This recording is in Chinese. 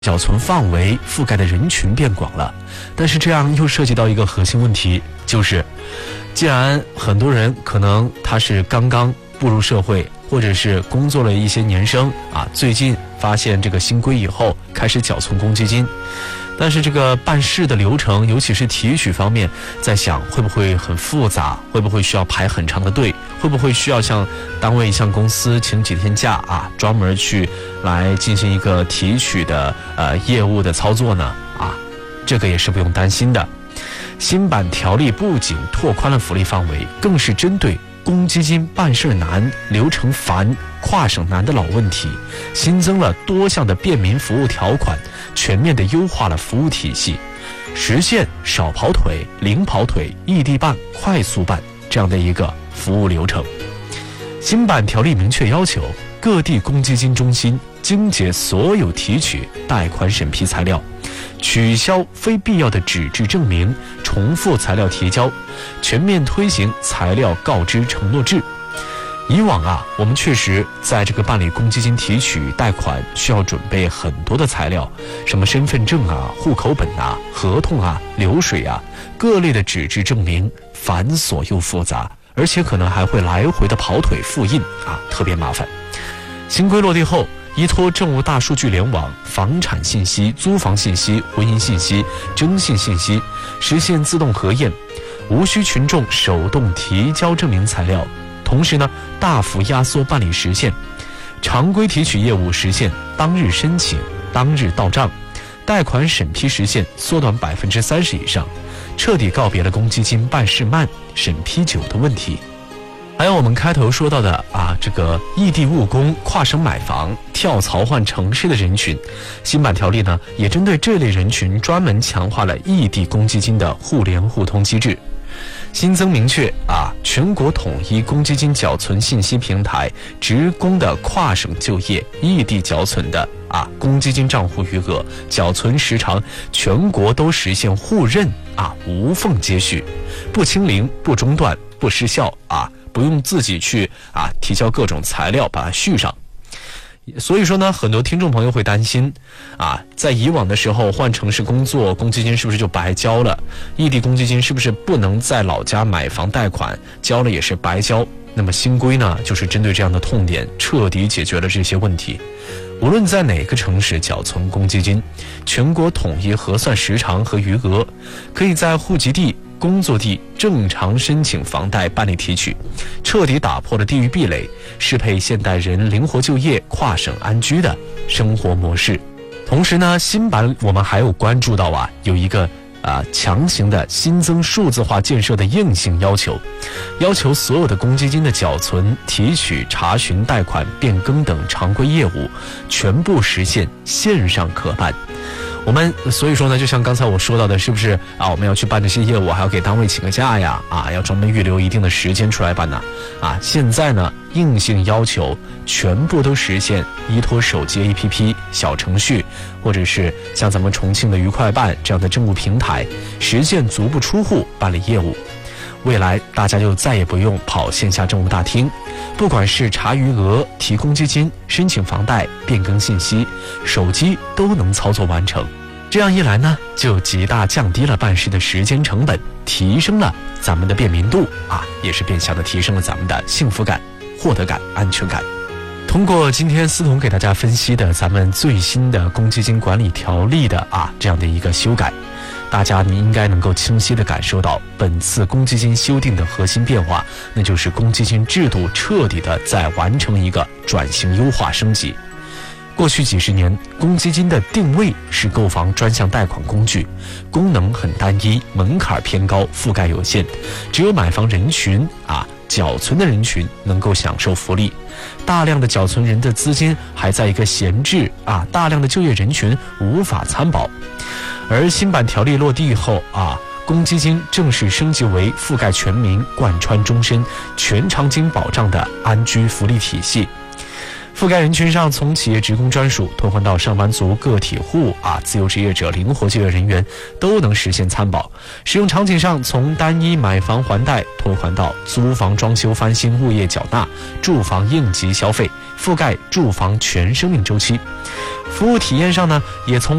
缴存范围覆盖的人群变广了，但是这样又涉及到一个核心问题，就是既然很多人可能他是刚刚步入社会，或者是工作了一些年生最近发现这个新规以后开始缴存公积金，但是这个办事的流程，尤其是提取方面，在想会不会很复杂，会不会需要排很长的队，会不会需要向单位向公司请几天假专门去来进行一个提取的业务的操作呢？这个也是不用担心的。新版条例不仅拓宽了福利范围，更是针对公积金办事难、流程繁、跨省难的老问题，新增了多项的便民服务条款，全面的优化了服务体系，实现少跑腿、零跑腿、异地办、快速办这样的一个服务流程。新版条例明确要求，各地公积金中心精简所有提取贷款审批材料，取消非必要的纸质证明、重复材料提交，全面推行材料告知承诺制。以往我们确实在这个办理公积金提取贷款需要准备很多的材料，什么身份证户口本合同流水各类的纸质证明，繁琐又复杂，而且可能还会来回的跑腿复印特别麻烦。新规落地后，依托政务大数据联网、房产信息、租房信息、婚姻信息、征信信息，实现自动核验，无需群众手动提交证明材料，同时大幅压缩办理时限，常规提取业务实现当日申请、当日到账，贷款审批时限缩短30%以上，彻底告别了公积金办事慢、审批久的问题。还有我们开头说到的这个异地务工、跨省买房、跳槽换城市的人群，新版条例也针对这类人群专门强化了异地公积金的互联互通机制。新增明确全国统一公积金缴存信息平台职工的跨省就业、异地缴存的公积金账户余额、缴存时长，全国都实现互认无缝接续，不清零、不中断、不失效不用自己去提交各种材料把它续上。所以说很多听众朋友会担心在以往的时候换城市工作，公积金是不是就白交了？异地公积金是不是不能在老家买房贷款，交了也是白交？那么新规就是针对这样的痛点，彻底解决了这些问题。无论在哪个城市缴存公积金，全国统一核算时长和余额，可以在户籍地、工作地正常申请房贷办理提取，彻底打破了地域壁垒，适配现代人灵活就业、跨省安居的生活模式。同时新版我们还有关注到有一个强行的新增数字化建设的硬性要求，要求所有的公积金的缴存、提取、查询、贷款、变更等常规业务全部实现线上可办。我们所以说就像刚才我说到的，是不是我们要去办这些业务，还要给单位请个假呀？要专门预留一定的时间出来办呢？现在硬性要求全部都实现依托手机 APP、小程序，或者是像咱们重庆的愉快办这样的政务平台，实现足不出户办理业务。未来大家就再也不用跑线下政务大厅，不管是查余额、提公积金、申请房贷、变更信息，手机都能操作完成。这样一来就极大降低了办事的时间成本，提升了咱们的便民度也是变相的提升了咱们的幸福感、获得感、安全感。通过今天思彤给大家分析的咱们最新的公积金管理条例的这样的一个修改，大家应该能够清晰地感受到本次公积金修订的核心变化，那就是公积金制度彻底的在完成一个转型优化升级。过去几十年，公积金的定位是购房专项贷款工具，功能很单一，门槛偏高，覆盖有限，只有买房人群缴存的人群能够享受福利，大量的缴存人的资金还在一个闲置大量的就业人群无法参保。而新版条例落地后公积金正式升级为覆盖全民、贯穿终身、全场景保障的安居福利体系。覆盖人群上，从企业职工专属拓宽到上班族、个体户自由职业者、灵活就业人员都能实现参保。使用场景上，从单一买房还贷拓宽到租房装修翻新、物业缴纳、住房应急消费、 覆盖住房全生命周期。服务体验上呢，也从